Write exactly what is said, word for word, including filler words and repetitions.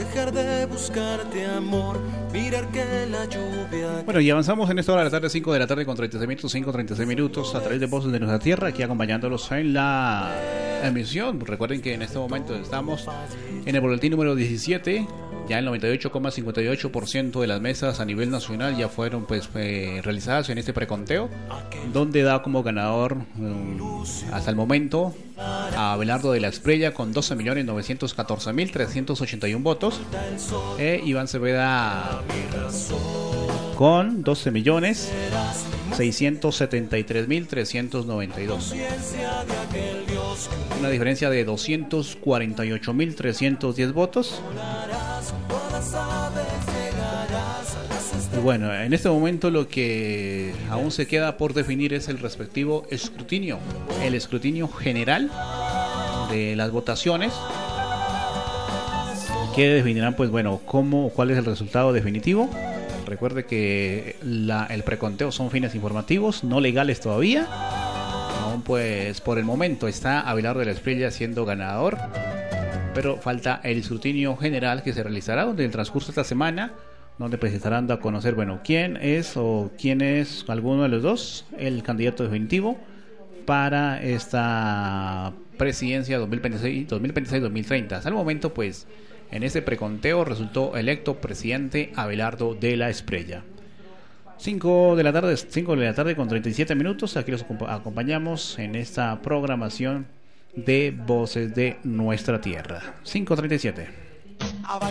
dejar de buscarte amor, mirar que la lluvia... Bueno, y avanzamos en esta hora de la tarde, cinco de la tarde con treinta y seis minutos, cinco treinta y seis minutos, a través de Voces de Nuestra Tierra, aquí acompañándolos en la emisión. Recuerden que en este momento estamos en el boletín número diecisiete. Ya el noventa y ocho coma cincuenta y ocho por ciento de las mesas a nivel nacional ya fueron pues eh, realizadas en este preconteo, donde da como ganador um, hasta el momento a Abelardo de la Espriella con doce millones novecientos catorce mil trescientos ochenta y uno votos, e Iván Cepeda con doce millones seiscientos setenta y tres mil trescientos noventa y dos, una diferencia de doscientos cuarenta y ocho mil trescientos diez votos. Y bueno, en este momento lo que aún se queda por definir es el respectivo escrutinio, el escrutinio general de las votaciones, que definirán pues bueno cómo, cuál es el resultado definitivo. Recuerde que la, el preconteo son fines informativos, no legales todavía. Aún pues por el momento está Abelardo de la Espriella siendo ganador, pero falta el escrutinio general que se realizará durante el transcurso de esta semana, donde pues estarán dando a conocer, bueno, quién es o quién es alguno de los dos el candidato definitivo para esta presidencia dos mil veintiséis dos mil treinta. Hasta el momento, pues, en este preconteo resultó electo presidente Abelardo de la Espriella. cinco de la tarde, cinco de la tarde con treinta y siete minutos. Aquí los acompañamos en esta programación de Voces de Nuestra Tierra. cinco treinta y siete.